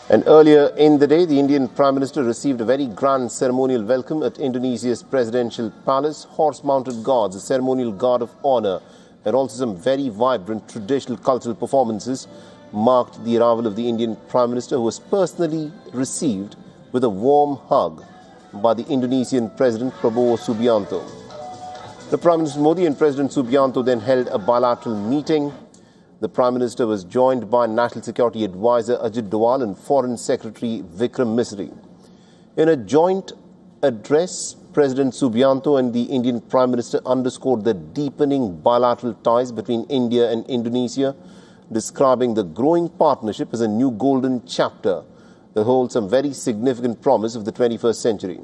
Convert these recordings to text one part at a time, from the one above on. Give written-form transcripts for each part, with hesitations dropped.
And earlier in the day, the Indian Prime Minister received a very grand ceremonial welcome at Indonesia's presidential palace. Horse-mounted guards, a ceremonial guard of honor, and also some very vibrant traditional cultural performances marked the arrival of the Indian Prime Minister, who was personally received with a warm hug by the Indonesian President Prabowo Subianto. The Prime Minister Modi and President Subianto then held a bilateral meeting. The Prime Minister was joined by National Security Advisor Ajit Doval and Foreign Secretary Vikram Misri. In a joint address, President Subianto and the Indian Prime Minister underscored the deepening bilateral ties between India and Indonesia, describing the growing partnership as a new golden chapter that holds some very significant promise of the 21st century.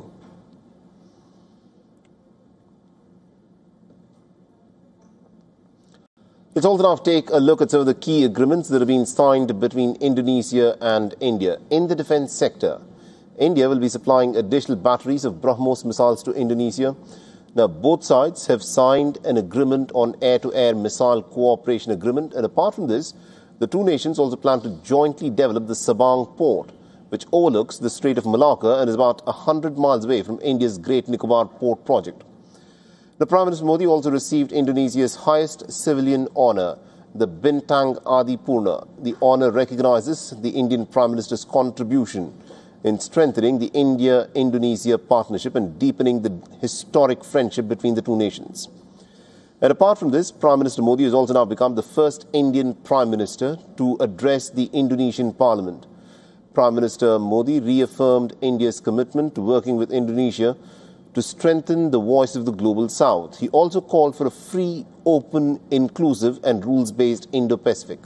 Let's also now take a look at some of the key agreements that have been signed between Indonesia and India. In the defense sector, India will be supplying additional batteries of BrahMos missiles to Indonesia. Now, both sides have signed an agreement on air-to-air missile cooperation agreement. And apart from this, the two nations also plan to jointly develop the Sabang port, which overlooks the Strait of Malacca and is about 100 miles away from India's Great Nicobar port project. The Prime Minister Modi also received Indonesia's highest civilian honour, the Bintang Adipurna. The honour recognises the Indian Prime Minister's contribution in strengthening the India-Indonesia partnership and deepening the historic friendship between the two nations. And apart from this, Prime Minister Modi has also now become the first Indian Prime Minister to address the Indonesian Parliament. Prime Minister Modi reaffirmed India's commitment to working with Indonesia to strengthen the voice of the global South. He also called for a free, open, inclusive and rules-based Indo-Pacific.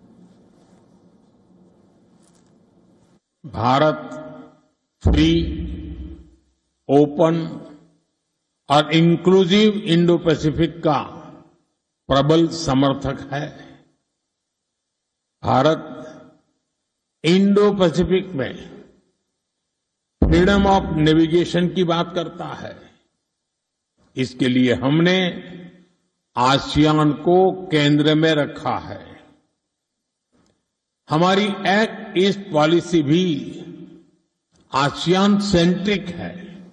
Bharat free, open और inclusive Indo Pacific का प्रबल समर्थक है। Bharat Indo Pacific में freedom of navigation की बात करता है। इसके लिए हमने आसियान को केंद्र में रखा है। हमारी एक्ट ईस्ट पॉलिसी भी आसियान सेंट्रिक है।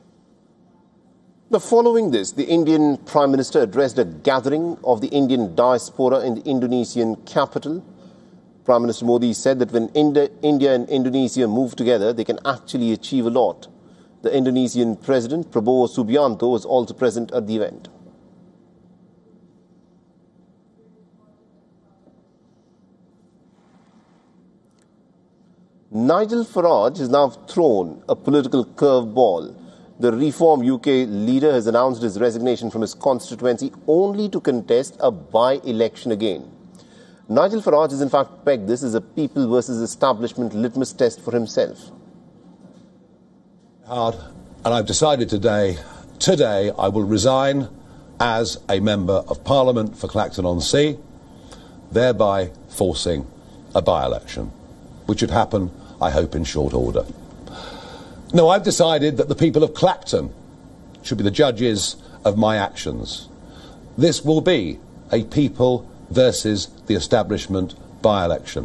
Following this, the Indian Prime Minister addressed a gathering of the Indian diaspora in the Indonesian capital. Prime Minister Modi said that when India and Indonesia move together, they can actually achieve a lot. The Indonesian President, Prabowo Subianto, was also present at the event. Nigel Farage has now thrown a political curveball. The Reform UK leader has announced his resignation from his constituency only to contest a by-election again. Nigel Farage has in fact pegged this as a people versus establishment litmus test for himself. And I've decided today I will resign as a Member of Parliament for Clacton-on-Sea, thereby forcing a by-election, which should happen, I hope, in short order. No, I've decided that the people of Clacton should be the judges of my actions. This will be a people versus the establishment by-election.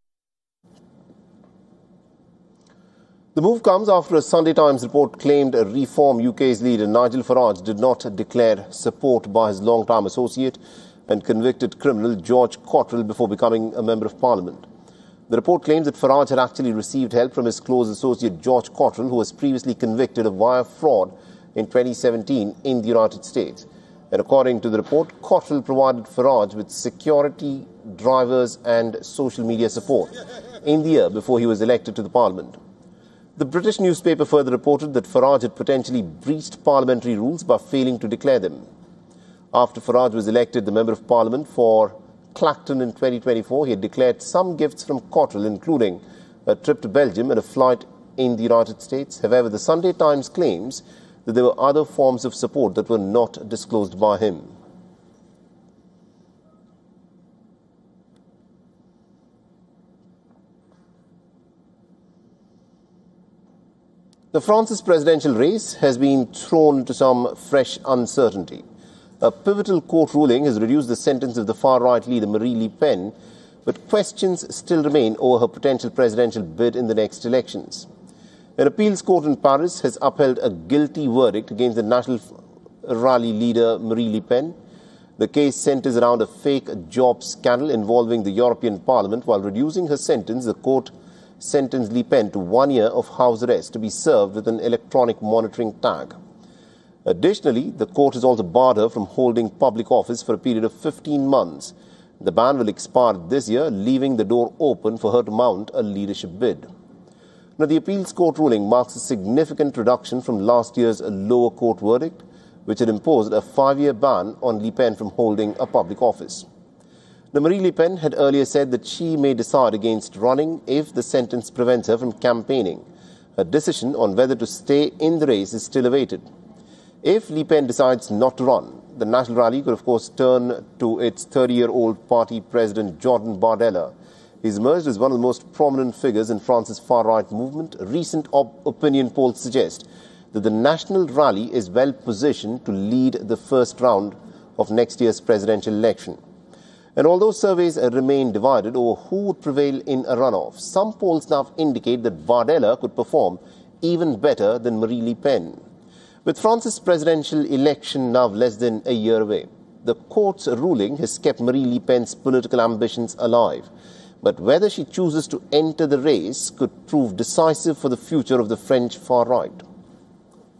The move comes after a Sunday Times report claimed a Reform UK's leader, Nigel Farage, did not declare support by his long-time associate and convicted criminal George Cottrell before becoming a Member of Parliament. The report claims that Farage had actually received help from his close associate George Cottrell, who was previously convicted of wire fraud in 2017 in the United States. And according to the report, Cottrell provided Farage with security, drivers and social media support in the year before he was elected to the Parliament. The British newspaper further reported that Farage had potentially breached parliamentary rules by failing to declare them. After Farage was elected the Member of Parliament for Clacton in 2024, he had declared some gifts from Cottrell, including a trip to Belgium and a flight in the United States. However, the Sunday Times claims that there were other forms of support that were not disclosed by him. The France's presidential race has been thrown into some fresh uncertainty. A pivotal court ruling has reduced the sentence of the far-right leader Marine Le Pen but questions still remain over her potential presidential bid in the next elections. An appeals court in Paris has upheld a guilty verdict against the National Rally leader Marine Le Pen. The case centers around a fake job scandal involving the European Parliament. While reducing her sentence, the court sentenced Le Pen to 1 year of house arrest to be served with an electronic monitoring tag. Additionally, the court has also barred her from holding public office for a period of 15 months. The ban will expire this year, leaving the door open for her to mount a leadership bid. Now, the appeals court ruling marks a significant reduction from last year's lower court verdict, which had imposed a 5-year ban on Le Pen from holding a public office. Now, Marine Le Pen had earlier said that she may decide against running if the sentence prevents her from campaigning. Her decision on whether to stay in the race is still awaited. If Le Pen decides not to run, the National Rally could, of course, turn to its 30-year-old party president, Jordan Bardella. He's emerged as one of the most prominent figures in France's far-right movement. Recent opinion polls suggest that the National Rally is well positioned to lead the first round of next year's presidential election. And although surveys remain divided over who would prevail in a runoff, some polls now indicate that Bardella could perform even better than Marine Le Pen. With France's presidential election now less than a year away, the court's ruling has kept Marine Le Pen's political ambitions alive. But whether she chooses to enter the race could prove decisive for the future of the French far right.